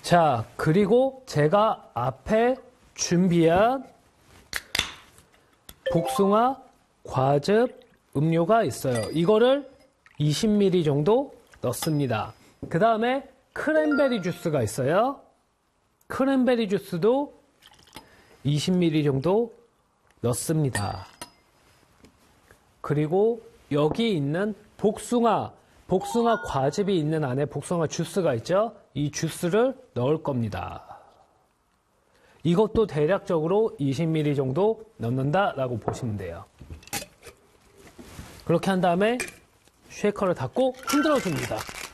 자, 그리고 제가 앞에 준비한 복숭아 과즙 음료가 있어요. 이거를 20ml 정도 넣습니다. 그 다음에 크랜베리 주스가 있어요. 크랜베리 주스도 20ml 정도 넣습니다. 그리고 여기 있는 복숭아 과즙이 있는 안에 복숭아 주스가 있죠. 이 주스를 넣을 겁니다. 이것도 대략적으로 20ml 정도 넣는다라고 보시면 돼요. 그렇게 한 다음에 쉐이커를 닫고 흔들어 줍니다.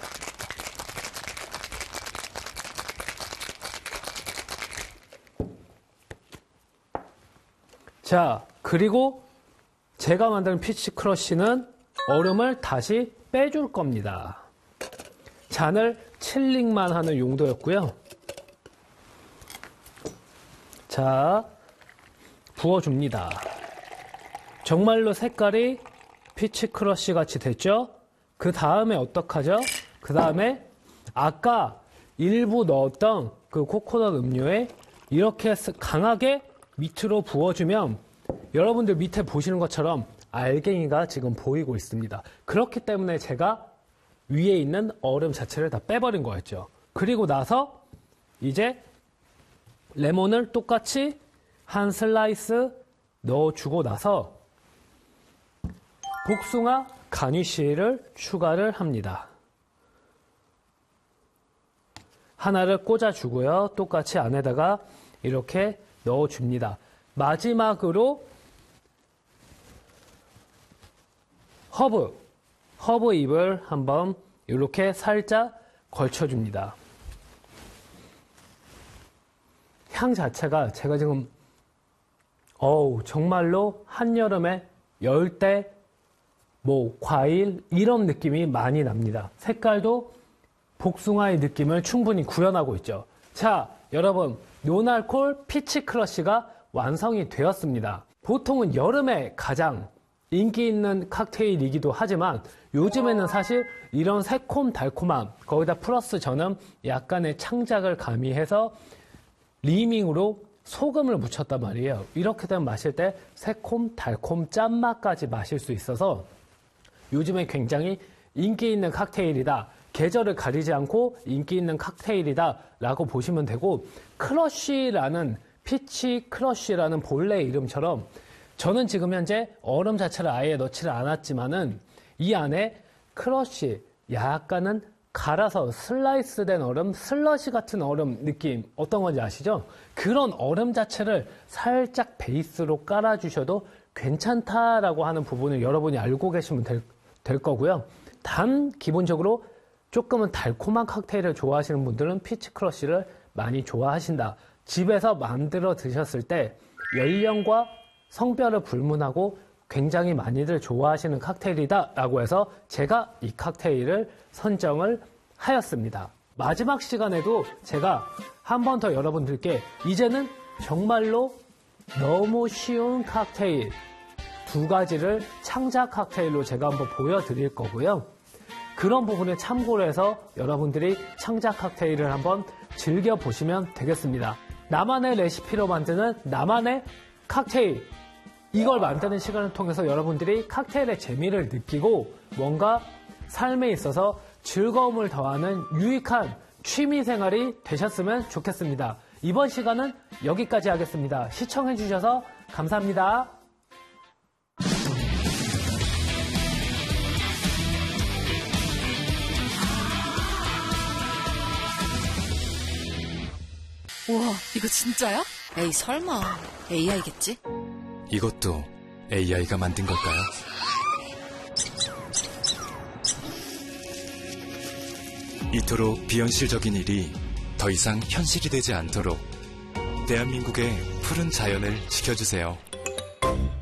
자, 그리고 제가 만든 피치 크러쉬는 얼음을 다시 빼줄 겁니다. 잔을 칠링만 하는 용도였고요. 자, 부어줍니다. 정말로 색깔이 피치 크러쉬 같이 됐죠? 그 다음에 어떡하죠? 그 다음에 아까 일부 넣었던 그 코코넛 음료에 이렇게 강하게 밑으로 부어주면 여러분들 밑에 보시는 것처럼 알갱이가 지금 보이고 있습니다. 그렇기 때문에 제가 위에 있는 얼음 자체를 다 빼버린 거였죠. 그리고 나서 이제 레몬을 똑같이 한 슬라이스 넣어주고 나서 복숭아 가니쉬를 추가를 합니다. 하나를 꽂아주고요. 똑같이 안에다가 이렇게 넣어줍니다. 마지막으로 허브 잎을 한번 이렇게 살짝 걸쳐줍니다. 향 자체가 제가 지금 정말로 한여름에 열대 과일 이런 느낌이 많이 납니다. 색깔도 복숭아의 느낌을 충분히 구현하고 있죠. 자, 여러분, 노알콜 피치 크러쉬가 완성이 되었습니다. 보통은 여름에 가장 인기 있는 칵테일이기도 하지만 요즘에는 사실 이런 새콤달콤함 거기다 플러스 저는 약간의 창작을 가미해서 리밍으로 소금을 묻혔단 말이에요. 이렇게 되면 마실 때 새콤, 달콤, 짠맛까지 마실 수 있어서 요즘에 굉장히 인기 있는 칵테일이다. 계절을 가리지 않고 인기 있는 칵테일이다 라고 보시면 되고, 크러쉬라는 피치 크러쉬라는 본래 이름처럼 저는 지금 현재 얼음 자체를 아예 넣지를 않았지만은 이 안에 크러쉬 약간은 갈아서 슬라이스된 얼음, 슬러시 같은 얼음 느낌 어떤 건지 아시죠? 그런 얼음 자체를 살짝 베이스로 깔아주셔도 괜찮다라고 하는 부분을 여러분이 알고 계시면 될 거고요. 단 기본적으로 조금은 달콤한 칵테일을 좋아하시는 분들은 피치 크러쉬를 많이 좋아하신다. 집에서 만들어 드셨을 때 연령과 성별을 불문하고 굉장히 많이들 좋아하시는 칵테일이다 라고 해서 제가 이 칵테일을 선정을 하였습니다. 마지막 시간에도 제가 한 번 더 여러분들께 이제는 정말로 너무 쉬운 칵테일 두 가지를 창작 칵테일로 제가 한번 보여드릴 거고요. 그런 부분을 참고로 해서 여러분들이 창작 칵테일을 한번 즐겨보시면 되겠습니다. 나만의 레시피로 만드는 나만의 칵테일, 이걸 만드는 시간을 통해서 여러분들이 칵테일의 재미를 느끼고 뭔가 삶에 있어서 즐거움을 더하는 유익한 취미생활이 되셨으면 좋겠습니다. 이번 시간은 여기까지 하겠습니다. 시청해주셔서 감사합니다. 우와, 이거 진짜야? 에이, 설마. AI겠지? 이것도 AI가 만든 걸까요? 이토록 비현실적인 일이 더 이상 현실이 되지 않도록 대한민국의 푸른 자연을 지켜주세요.